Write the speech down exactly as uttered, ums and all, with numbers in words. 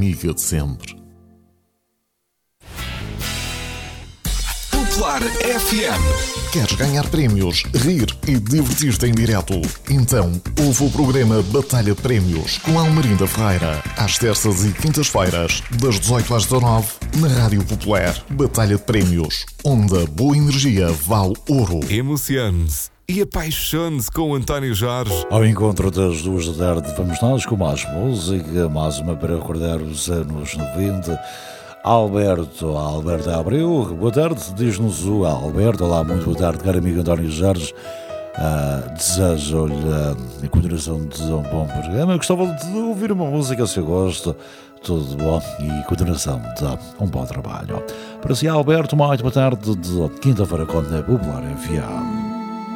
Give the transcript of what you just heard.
amiga de sempre. Popular F M. Queres ganhar prémios, rir e divertir-te em direto? Então, ouve o programa Batalha de Prémios com Almerinda Ferreira, às terças e quintas-feiras, das dezoito às dezanove, na Rádio Popular. Batalha de Prémios, onde a boa energia vale ouro. Emocione-se e apaixone-se com o António Jorge. Ao encontro das duas da tarde, vamos nós com mais música, mais uma para recordar os anos noventa. Alberto, Alberto Abreu, boa tarde, diz-nos o Alberto. Olá, muito boa tarde, caro amigo António Jorge. Uh, Desejo-lhe uh, a continuação de um bom programa. Eu gostava de ouvir uma música, se eu gosto. Tudo bom e continuação de um bom trabalho. Para si, Alberto, uma muito boa tarde de quinta-feira com a Popular F M.